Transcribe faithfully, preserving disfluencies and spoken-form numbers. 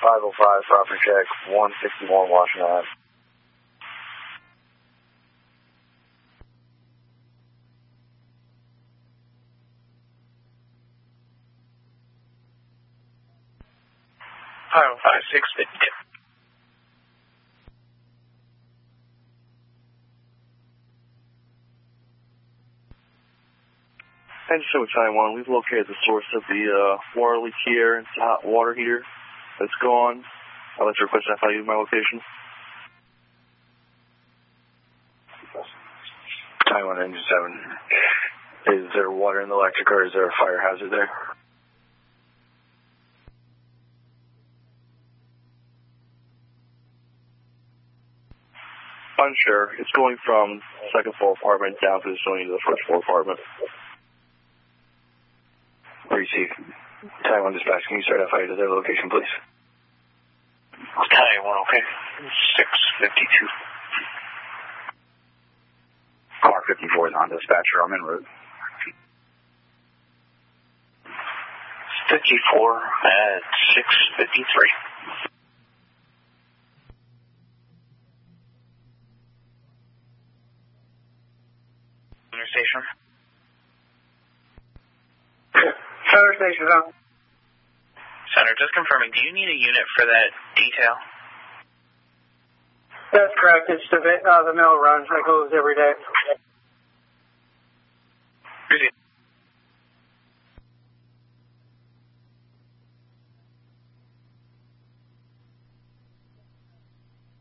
five oh five, property check, one sixty-one Washington Ave. five oh five, six fifty-two. And show Taiwan, we've located the source of the uh, water leak here. It's a hot water heater that's gone. I'd like to request F I U my location. Taiwan Engine seven. Is there water in the electric or is there a fire hazard there? Unsure. It's going from second floor apartment down to the ceiling of the first floor apartment. Receive. Taiwan Dispatch, can you start F I U to their location, please? Taiwan, okay. six fifty-two. Car fifty-four is on dispatcher. I'm en route. fifty-four at six fifty-three. Center station. Center station on. Center, just confirming, do you need a unit for that detail? That's correct. It's the, uh, the mill run that goes every day. Receive.